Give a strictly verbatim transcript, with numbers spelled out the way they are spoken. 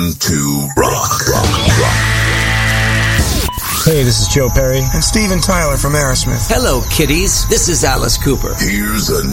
Listen to rock, rock, rock. Hey, this is Joe Perry. And Steven Tyler from Aerosmith. Hello, kiddies. This is Alice Cooper. Here's a